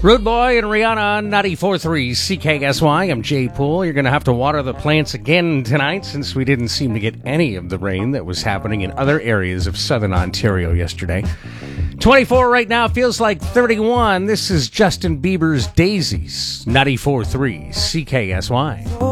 Rude Boy and Rihanna on 94.3 CKSY. I'm Jay Poole. You're going to have to water the plants again tonight since we didn't seem to get any of the rain that was happening in other areas of southern Ontario yesterday. 24 right now, feels like 31. This is Justin Bieber's Daisies, 94.3 CKSY.